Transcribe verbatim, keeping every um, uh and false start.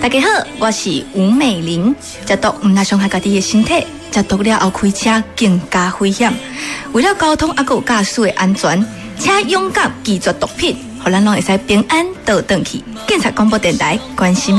大家好，我是吴美玲。食毒唔来伤害家己的身体，食毒了后开车更加危险。为了交通啊，还有驾驶的安全，请勇敢拒绝毒品，互咱拢会使平安倒转去。警察广播电台关心。